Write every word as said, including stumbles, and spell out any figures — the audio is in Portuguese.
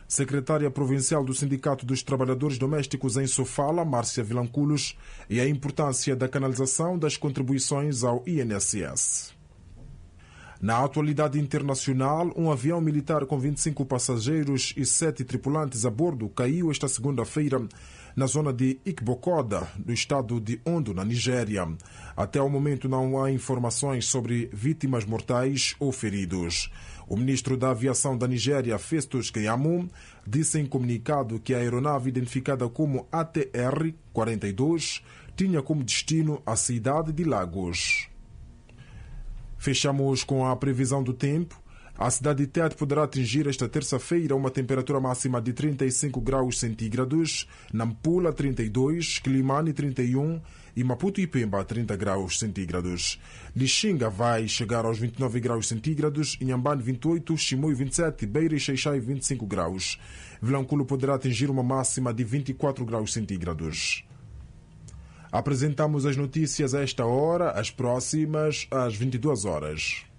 secretária provincial do Sindicato dos Trabalhadores Domésticos em Sofala, Márcia Vilanculos, e a importância da canalização das contribuições ao I N S S. Na atualidade internacional, um avião militar com vinte e cinco passageiros e sete tripulantes a bordo caiu esta segunda-feira na zona de Ikbokoda, no estado de Ondo, na Nigéria. Até o momento não há informações sobre vítimas mortais ou feridos. O ministro da Aviação da Nigéria, Festus Keyamo, disse em comunicado que a aeronave identificada como A T R quarenta e dois tinha como destino a cidade de Lagos. Fechamos com a previsão do tempo. A cidade de Tete poderá atingir esta terça-feira uma temperatura máxima de trinta e cinco graus centígrados, Nampula trinta e dois, Quilimane trinta e um e Maputo e Pemba trinta graus centígrados. Lixinga vai chegar aos vinte e nove graus centígrados, Inhambane vinte e oito, Chimoio vinte e sete, Beira e Xaixai vinte e cinco graus. Vilanculo poderá atingir uma máxima de vinte e quatro graus centígrados. Apresentamos as notícias a esta hora, as próximas às vinte e duas horas.